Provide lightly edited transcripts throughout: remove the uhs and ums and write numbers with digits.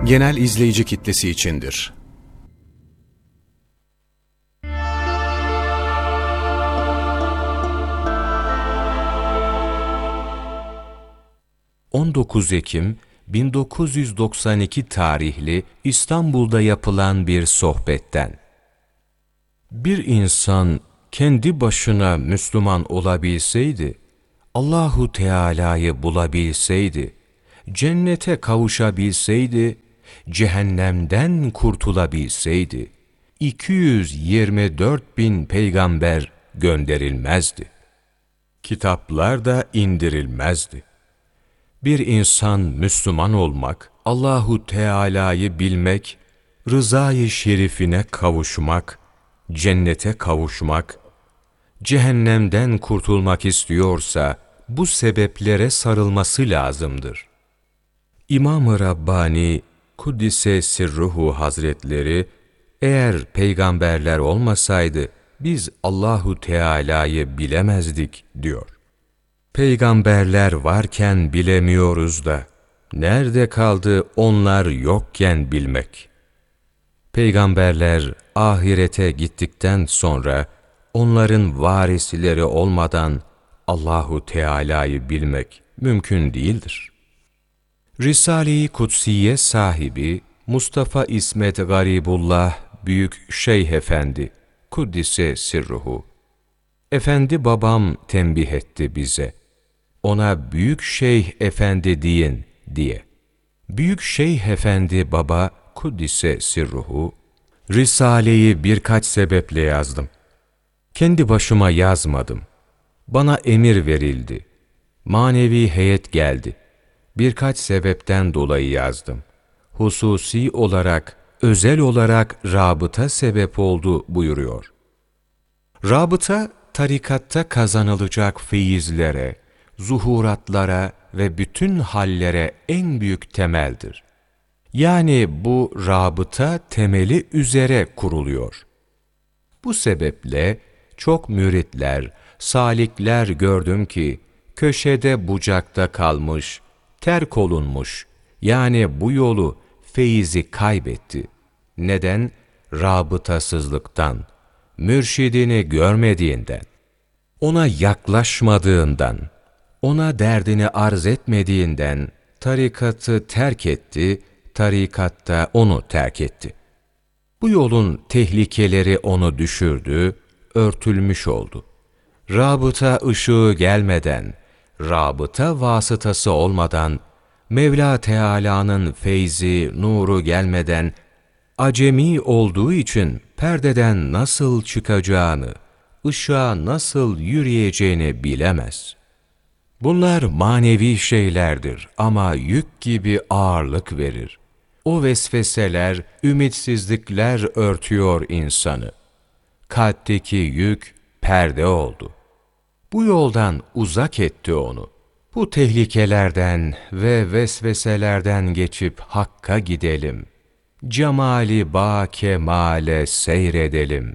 genel izleyici kitlesi içindir. ...19 Ekim 1992 tarihli İstanbul'da yapılan bir sohbetten. Bir insan kendi başına Müslüman olabilseydi, Allahu Teala'yı bulabilseydi, cennete kavuşabilseydi, cehennemden kurtulabilseydi, 224.000 peygamber gönderilmezdi. Kitaplar da indirilmezdi. Bir insan Müslüman olmak, Allahu Teala'yı bilmek, rızayı şerifine kavuşmak, cennete kavuşmak, cehennemden kurtulmak istiyorsa bu sebeplere sarılması lazımdır. İmam-ı Rabbani Kuddise Sirruhu Hazretleri, eğer peygamberler olmasaydı biz Allahu Teala'yı bilemezdik diyor. Peygamberler varken bilemiyoruz da, nerede kaldı onlar yokken bilmek? Peygamberler ahirete gittikten sonra, onların varisleri olmadan Allahu Teala'yı bilmek mümkün değildir. Risale-i Kutsiye sahibi Mustafa İsmet Garibullah Büyük Şeyh Efendi Kuddise Sirruhu, Efendi babam tembih etti bize, ona Büyük Şeyh Efendi deyin diye. Büyük Şeyh Efendi baba Kuddise Sirruhu, Risale'yi birkaç sebeple yazdım. Kendi başıma yazmadım. Bana emir verildi. Manevi heyet geldi. Birkaç sebepten dolayı yazdım. Hususi olarak, özel olarak rabıta sebep oldu buyuruyor. Rabıta, tarikatta kazanılacak feyizlere, zuhuratlara ve bütün hallere en büyük temeldir. Yani bu rabıta temeli üzere kuruluyor. Bu sebeple çok müritler, salikler gördüm ki, köşede bucakta kalmış, terk olunmuş, yani bu yolu, feyizi kaybetti. Neden? Rabıtasızlıktan, mürşidini görmediğinden, ona yaklaşmadığından, ona derdini arz etmediğinden, tarikatı terk etti, tarikatta onu terk etti. Bu yolun tehlikeleri onu düşürdü, örtülmüş oldu. Rabıta ışığı gelmeden, rabıta vasıtası olmadan, Mevla Teala'nın feyzi, nuru gelmeden, acemi olduğu için perdeden nasıl çıkacağını, ışığa nasıl yürüyeceğini bilemez. Bunlar manevi şeylerdir ama yük gibi ağırlık verir. O vesveseler, ümitsizlikler örtüyor insanı. Kalpteki yük perde oldu. Bu yoldan uzak etti onu. Bu tehlikelerden ve vesveselerden geçip Hakk'a gidelim. Cemali ba kemale seyredelim.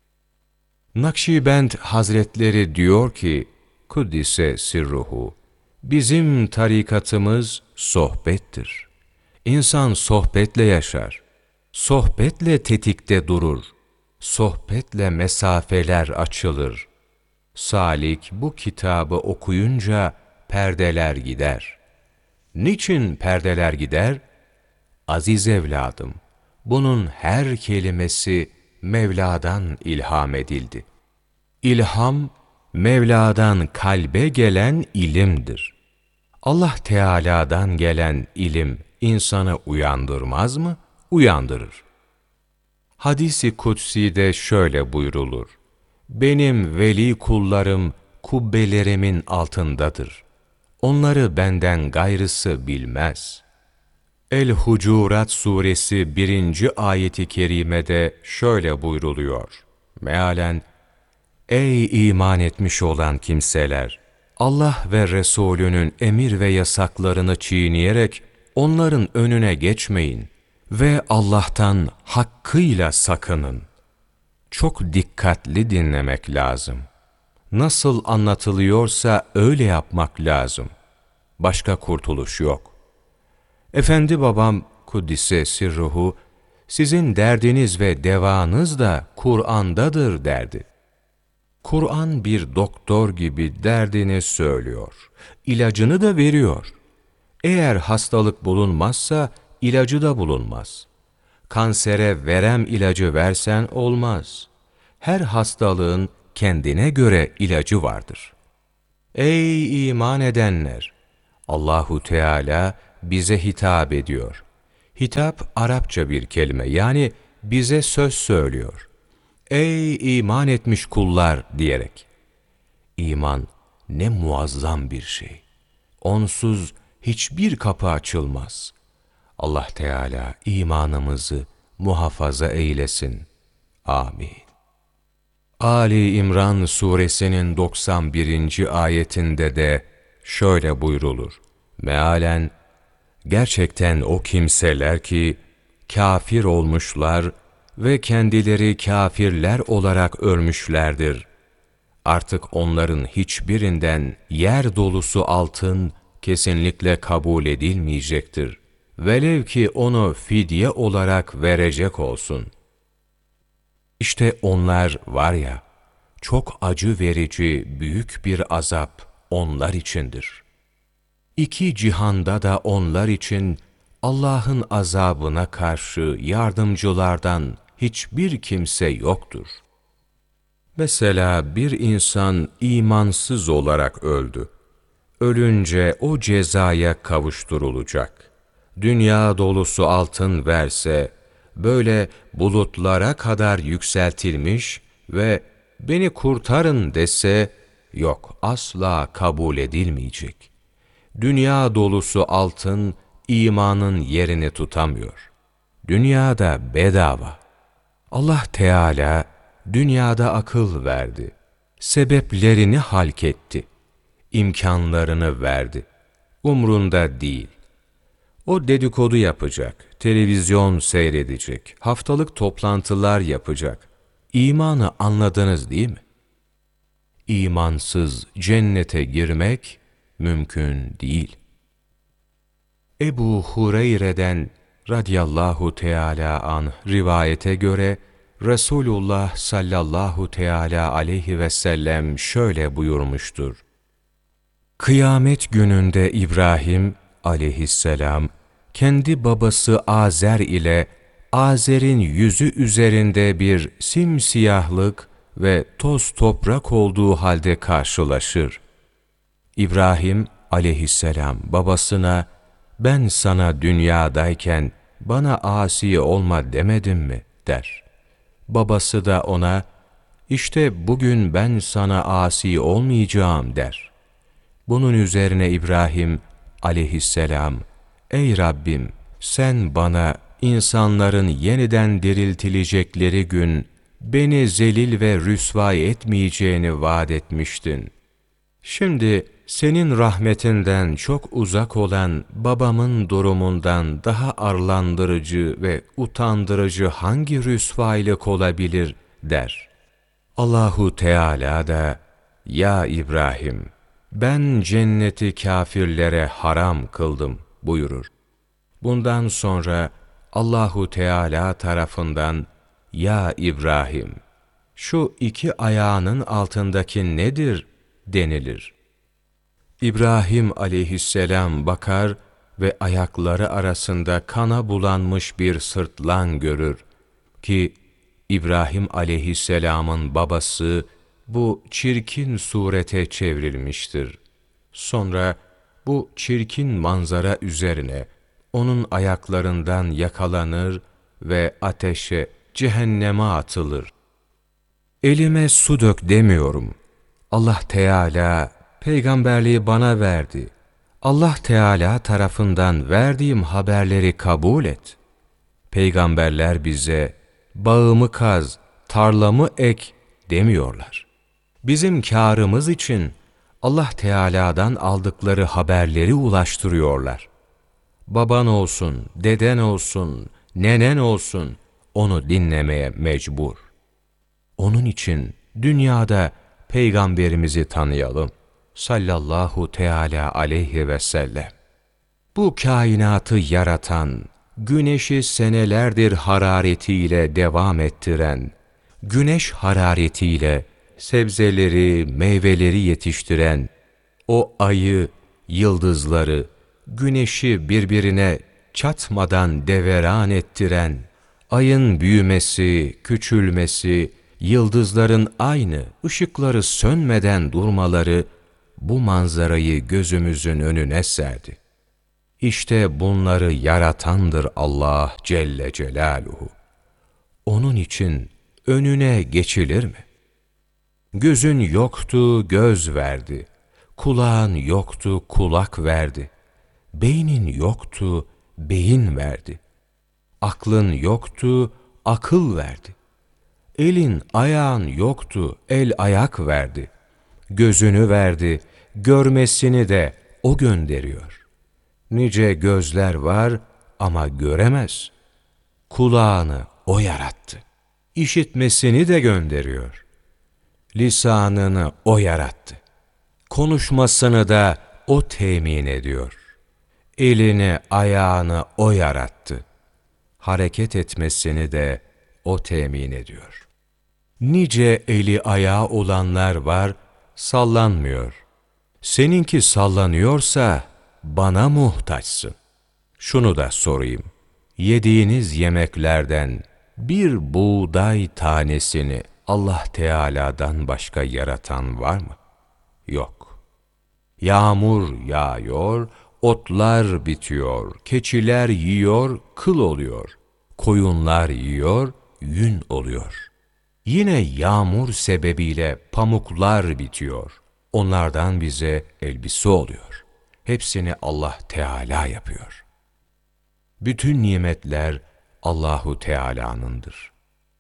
Nakşibend Hazretleri diyor ki, Kuddise Sirruhu, bizim tarikatımız sohbettir. İnsan sohbetle yaşar, sohbetle tetikte durur, sohbetle mesafeler açılır. Salik bu kitabı okuyunca perdeler gider. Niçin perdeler gider? Aziz evladım, bunun her kelimesi Mevla'dan ilham edildi. İlham, Mevla'dan kalbe gelen ilimdir. Allah Teala'dan gelen ilim insanı uyandırmaz mı? Uyandırır. Hadis-i Kutsi'de şöyle buyrulur: benim veli kullarım kubbelerimin altındadır. Onları benden gayrısı bilmez. El-Hucurat suresi 1. ayeti kerimede şöyle buyruluyor. Mealen, ey iman etmiş olan kimseler! Allah ve Resulünün emir ve yasaklarını çiğneyerek onların önüne geçmeyin ve Allah'tan hakkıyla sakının. Çok dikkatli dinlemek lazım. Nasıl anlatılıyorsa öyle yapmak lazım. Başka kurtuluş yok. Efendi babam Kuddise sirruhu, sizin derdiniz ve devanız da Kur'an'dadır derdi. Kur'an bir doktor gibi derdini söylüyor, ilacını da veriyor. Eğer hastalık bulunmazsa ilacı da bulunmaz. Kansere verem ilacı versen olmaz. Her hastalığın kendine göre ilacı vardır. Ey iman edenler! Allahu Teala bize hitap ediyor. Hitap Arapça bir kelime, yani bize söz söylüyor. Ey iman etmiş kullar diyerek. İman ne muazzam bir şey. Onsuz hiçbir kapı açılmaz. Allah Teala imanımızı muhafaza eylesin. Amin. Ali İmran suresinin 91. ayetinde de şöyle buyrulur. Mealen, gerçekten o kimseler ki kafir olmuşlar ve kendileri kafirler olarak ölmüşlerdir. Artık onların hiçbirinden yer dolusu altın kesinlikle kabul edilmeyecektir. Velev ki onu fidye olarak verecek olsun. İşte onlar var ya, çok acı verici büyük bir azap onlar içindir. İki cihanda da onlar için Allah'ın azabına karşı yardımcılardan hiçbir kimse yoktur. Mesela bir insan imansız olarak öldü. Ölünce o cezaya kavuşturulacak. Dünya dolusu altın verse, böyle bulutlara kadar yükseltilmiş ve beni kurtarın dese, yok, asla kabul edilmeyecek. Dünya dolusu altın imanın yerini tutamıyor. Dünyada bedava. Allah Teala dünyada akıl verdi. Sebeplerini halketti. İmkanlarını verdi. Umrunda değil. O dedikodu yapacak, televizyon seyredecek, haftalık toplantılar yapacak. İmanı anladınız değil mi? İmansız cennete girmek mümkün değil. Ebu Hureyre'den radıyallahu teâlâ anh rivayete göre Resulullah sallallahu teâlâ aleyhi ve sellem şöyle buyurmuştur. Kıyamet gününde İbrahim aleyhisselam kendi babası Azer ile Azer'in yüzü üzerinde bir simsiyahlık ve toz toprak olduğu halde karşılaşır. İbrahim aleyhisselam babasına, ben sana dünyadayken bana asi olma demedim mi der. Babası da ona, işte bugün ben sana asi olmayacağım der. Bunun üzerine İbrahim aleyhisselam, ey Rabbim sen bana insanların yeniden diriltilecekleri gün beni zelil ve rüsvay etmeyeceğini vaat etmiştin. Şimdi senin rahmetinden çok uzak olan babamın durumundan daha arlandırıcı ve utandırıcı hangi rüsvaylık olabilir der. Allahu Teala da, ya İbrahim, ben cenneti kafirlere haram kıldım buyurur. Bundan sonra Allahu Teala tarafından, ya İbrahim, şu iki ayağının altındaki nedir denilir. İbrahim aleyhisselam bakar ve ayakları arasında kana bulanmış bir sırtlan görür ki İbrahim aleyhisselamın babası bu çirkin surete çevrilmiştir. Sonra bu çirkin manzara üzerine onun ayaklarından yakalanır ve ateşe, cehenneme atılır. Elime su dök demiyorum. Allah Teala peygamberliği bana verdi. Allah Teala tarafından verdiğim haberleri kabul et. Peygamberler bize bağımı kaz, tarlamı ek demiyorlar. Bizim kârımız için Allah Teala'dan aldıkları haberleri ulaştırıyorlar. Baban olsun, deden olsun, nenen olsun, onu dinlemeye mecbur. Onun için dünyada Peygamberimizi tanıyalım sallallahu teala aleyhi ve sellem. Bu kainatı yaratan, güneşi senelerdir hararetiyle devam ettiren, güneş hararetiyle sebzeleri, meyveleri yetiştiren, o ayı, yıldızları, güneşi birbirine çatmadan deveran ettiren, ayın büyümesi, küçülmesi, yıldızların aynı, ışıkları sönmeden durmaları, bu manzarayı gözümüzün önüne serdi. İşte bunları yaratandır Allah Celle Celaluhu. Onun için önüne geçilir mi? Gözün yoktu, göz verdi. Kulağın yoktu, kulak verdi. Beynin yoktu, beyin verdi. Aklın yoktu, akıl verdi. Elin, ayağın yoktu, el ayak verdi. Gözünü verdi, görmesini de O gönderiyor. Nice gözler var ama göremez. Kulağını O yarattı. İşitmesini de gönderiyor. Lisanını O yarattı. Konuşmasını da O temin ediyor. Elini, ayağını O yarattı. Hareket etmesini de O temin ediyor. Nice eli ayağı olanlar var, sallanmıyor. Seninki sallanıyorsa bana muhtaçsın. Şunu da sorayım. Yediğiniz yemeklerden bir buğday tanesini Allah Teala'dan başka yaratan var mı? Yok. Yağmur yağıyor, otlar bitiyor, keçiler yiyor, kıl oluyor. Koyunlar yiyor, yün oluyor. Yine yağmur sebebiyle pamuklar bitiyor. Onlardan bize elbise oluyor. Hepsini Allah Teala yapıyor. Bütün nimetler Allahu Teala'nındır.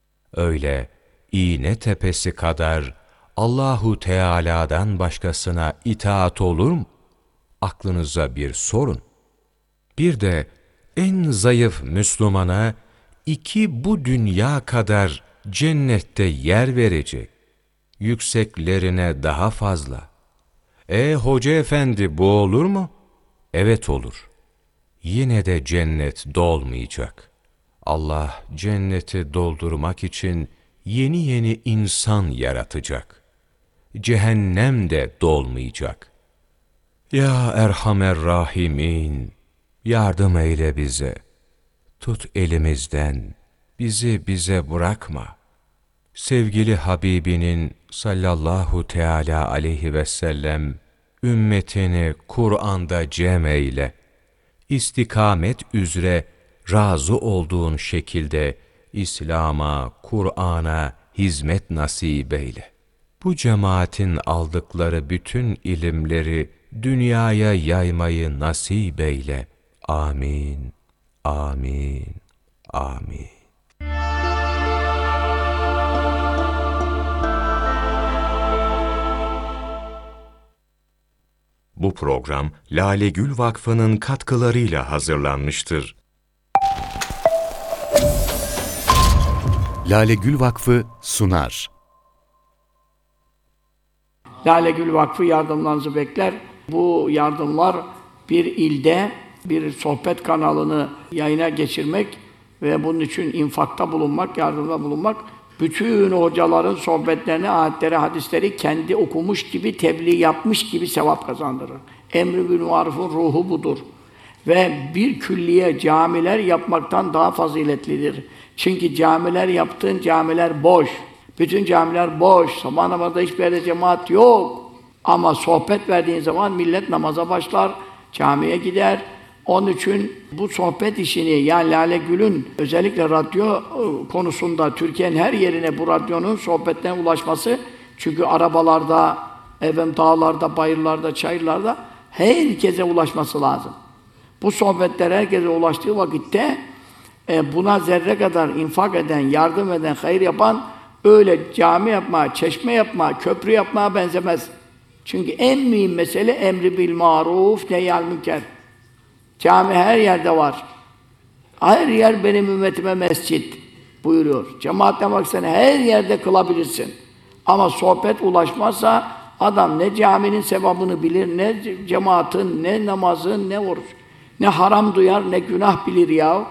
Öyle iğne tepesi kadar Allahu Teala'dan başkasına itaat olur mu? Aklınıza bir sorun. Bir de en zayıf Müslümana 2 bu dünya kadar cennette yer verecek. Yükseklerine daha fazla. Hoca efendi, bu olur mu? Evet olur. Yine de cennet dolmayacak. Allah cenneti doldurmak için yeni yeni insan yaratacak. Cehennem de dolmayacak. Ya Erhamer Rahimin, yardım eyle bize. Tut elimizden, bizi bize bırakma. Sevgili Habibinin sallallahu teala aleyhi ve sellem ümmetini Kur'an'da cem eyle. İstikamet üzere razı olduğun şekilde İslam'a, Kur'an'a hizmet nasip eyle. Bu cemaatin aldıkları bütün ilimleri dünyaya yaymayı nasip eyle. Amin, amin, amin. Bu program Lale Gül Vakfı'nın katkılarıyla hazırlanmıştır. Lale Gül Vakfı sunar. Lale Gül Vakfı yardımlarınızı bekler. Bu yardımlar bir ilde bir sohbet kanalını yayına geçirmek ve bunun için infakta bulunmak, yardımda bulunmak, bütün hocaların sohbetlerini, ayetleri, hadisleri kendi okumuş gibi, tebliğ yapmış gibi sevap kazandırır. Emr-i bil marufun ruhu budur. Ve bir külliye camiler yapmaktan daha faziletlidir. Çünkü camiler yaptığın camiler boş. Bütün camiler boş. Sabah namazda hiçbir yerde cemaat yok. Ama sohbet verdiğin zaman millet namaza başlar, camiye gider. Onun için bu sohbet işini, yani Lale Gül'ün özellikle radyo konusunda Türkiye'nin her yerine bu radyonun sohbetlerine ulaşması, çünkü arabalarda, dağlarda, bayırlarda, çayırlarda herkese ulaşması lazım. Bu sohbetler herkese ulaştığı vakitte buna zerre kadar infak eden, yardım eden, hayır yapan öyle cami yapma, çeşme yapma, köprü yapmaya benzemez. Çünkü en mühim mesele emri bil maruf, nehyal münker. Cami her yerde var. Her yer benim ümmetime mescit buyuruyor. Cemaatle baksana her yerde kılabilirsin. Ama sohbet ulaşmazsa adam ne caminin sevabını bilir, ne cemaatin, ne namazın, ne oruç. Ne haram duyar, ne günah bilir ya.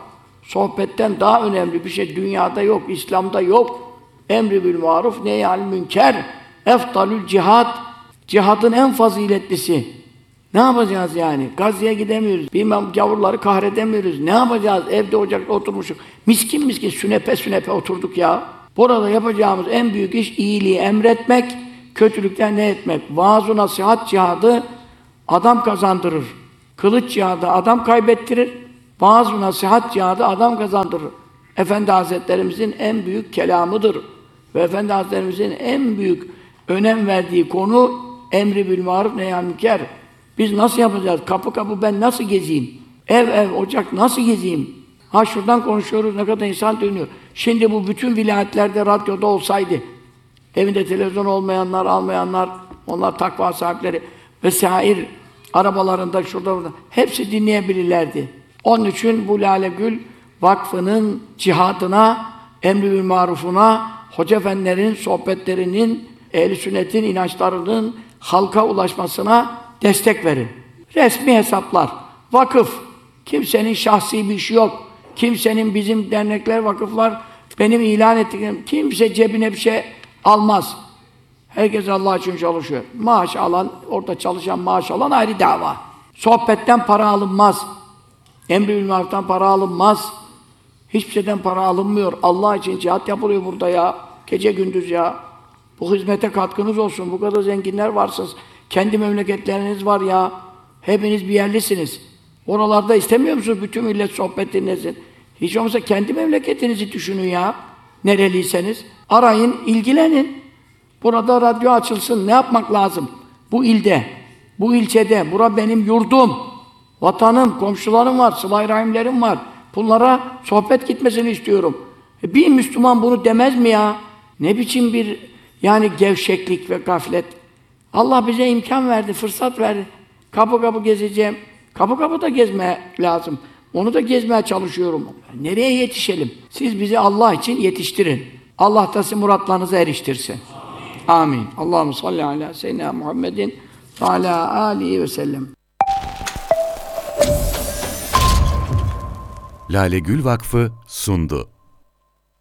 sohbetten daha önemli bir şey dünyada yok, İslam'da yok. Emri bil maruf, nehy'anil münker, efdalül cihad, cihadın en faziletlisi. Ne yapacağız yani? Gazze'ye gidemiyoruz, bilmem gavurları kahredemiyoruz. Ne yapacağız? Evde ocakta oturmuşuz. Miskin miskin sünepe sünepe oturduk ya. Burada yapacağımız en büyük iş iyiliği emretmek, kötülükten ne etmek? Vaaz-ı nasihat cihadı adam kazandırır. Kılıç cihadı adam kaybettirir. Vaaz-ı nasihat cihadı adam kazandırır. Efendi Hazretlerimizin en büyük kelamıdır. Ve Efendi Hazretlerimizin en büyük önem verdiği konu emri bil maruf nehy'anil münker. Biz nasıl yapacağız? Kapı kapı ben nasıl gezeyim? Ev ev ocak nasıl gezeyim? Ha şuradan konuşuyoruz, ne kadar insan dönüyor. Şimdi bu bütün vilayetlerde radyoda olsaydı, evinde televizyon olmayanlar, almayanlar, onlar takva sahipleri vesaire, arabalarında şurada burada, hepsi dinleyebilirlerdi. Onun için bu Lale Gül Vakfı'nın cihadına, emri bil marufuna, hoca efendilerin sohbetlerinin, ehl-i sünnetin inançlarının halka ulaşmasına destek verin. Resmi hesaplar, vakıf, kimsenin şahsi bir işi yok. Kimsenin bizim dernekler, vakıflar, benim ilan ettiklerim, kimse cebine bir şey almaz. Herkes Allah için çalışıyor. Maaş alan, orada çalışan maaş alan ayrı dava. Sohbetten para alınmaz. Emri bil maruftan para alınmaz. Hiçbir şeyden para alınmıyor. Allah için cihat yapılıyor burada ya. Gece gündüz ya. Bu hizmete katkınız olsun. Bu kadar zenginler varsınız. Kendi memleketleriniz var ya. Hepiniz bir yerlisiniz. Oralarda istemiyor musunuz? Bütün millet sohbet dinlesin. Hiç olmazsa kendi memleketinizi düşünün ya. Nereliyseniz. Arayın, ilgilenin. Burada radyo açılsın. Ne yapmak lazım? Bu ilde, bu ilçede, bura benim yurdum. Vatanım, komşularım var, sıla-i rahimlerim var. Bunlara sohbet gitmesini istiyorum. Bir Müslüman bunu demez mi ya? Ne biçim bir yani gevşeklik ve gaflet. Allah bize imkan verdi, fırsat verdi. Kapı kapı gezeceğim. Kapı kapı da gezmeye lazım. Onu da gezmeye çalışıyorum. Nereye yetişelim? Siz bizi Allah için yetiştirin. Allah da sizin muratlarınıza eriştirsin. Amin. Allahumme salli ala seyyidina Muhammedin ve ala alihi ve sellem. Lale Gül Vakfı sundu.